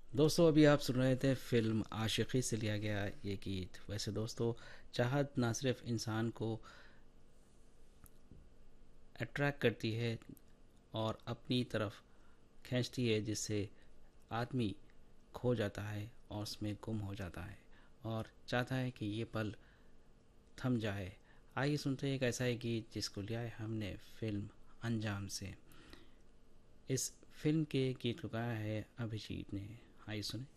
दोस्तों अभी आप सुन रहे थे फिल्म आशिकी से लिया गया ये गीत। वैसे दोस्तों, चाहत ना सिर्फ इंसान को अट्रैक्ट करती है और अपनी तरफ खींचती है, जिससे आदमी खो जाता है और उसमें गुम हो जाता है और चाहता है कि ये पल थम जाए। आइए सुनते हैं एक ऐसा ही गीत जिसको लिया है हमने फिल्म अंजाम से। इस फिल्म के गीत को गाया है अभिजीत ने। आइए सुने।